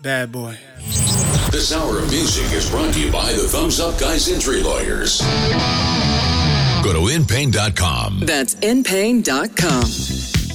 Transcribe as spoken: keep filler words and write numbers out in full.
Bad boy. This hour of music is brought to you by the Thumbs Up Guys Injury Lawyers. Go to in pain dot com. That's in pain dot com.